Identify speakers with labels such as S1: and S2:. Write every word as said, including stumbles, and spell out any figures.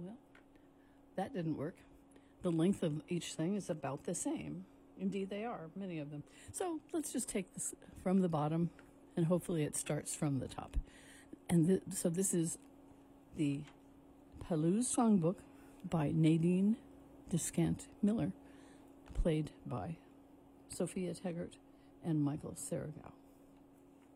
S1: well, that didn't work. The length of each thing is about the same. Indeed, they are, many of them. So let's just take this from the bottom, and hopefully it starts from the top. And th- so this is the Palouse Songbook by Nadine Descant Miller, played by Sophia Teggart and Michael Saragow.